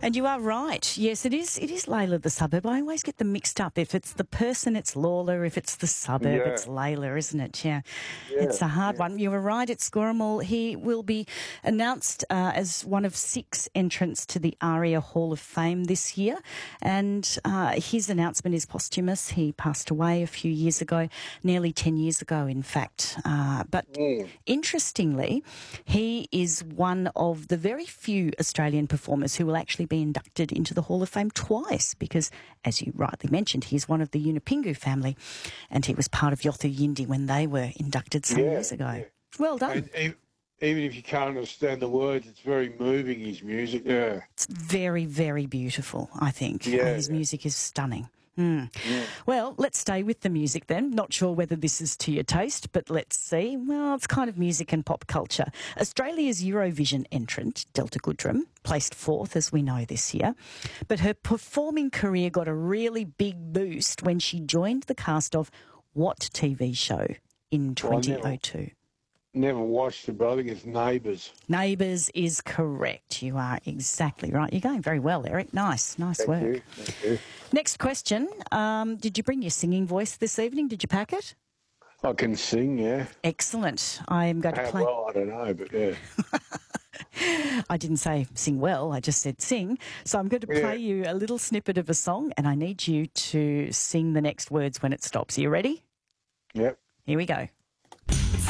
And you are right. Yes, it is. It is Layla the suburb. I always get them mixed up. If it's the person, it's Lawler. If it's the suburb, Yeah, it's Layla, isn't it? Yeah. yeah, It's a hard yeah. one. You were right. It's Squirrel. He will be announced as one of 6 entrants to the ARIA Hall of Fame this year. And his announcement is posthumous. He passed away a few years ago, nearly 10 years ago, in fact. But interestingly, he is one of the very few Australian performers who will actually be inducted into the Hall of Fame twice because, as you rightly mentioned, he's one of the Yunupingu family and he was part of Yothu Yindi when they were inducted some years ago. Yeah. Well done. And even if you can't understand the words, it's very moving, his music. Yeah. It's very, very beautiful, I think. Yeah, His yeah. music is stunning. Well, let's stay with the music then. Not sure whether this is to your taste, but let's see. Well, it's kind of music and pop culture. Australia's Eurovision entrant, Delta Goodrem, placed 4th, as we know, this year. But her performing career got a really big boost when she joined the cast of what TV show in 2002? Never watched it, but I think it's Neighbours. Neighbours is correct. You are exactly right. You're going very well, Eric. Nice work. Thank you. Next question. Did you bring your singing voice this evening? Did you pack it? I can sing, yeah. Excellent. I am going to How play. well, I don't know, but yeah. I didn't say sing well. I just said sing. So I'm going to play you a little snippet of a song and I need you to sing the next words when it stops. Are you ready? Yep. Here we go.